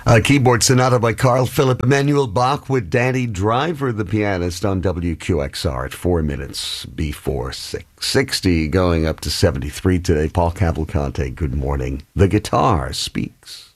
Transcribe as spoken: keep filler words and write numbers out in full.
A keyboard sonata by Carl Philipp Emanuel Bach with Danny Driver, the pianist, on W Q X R at four minutes before six. sixty, going up to seventy-three today. Paul Cavalcante, good morning. The guitar speaks.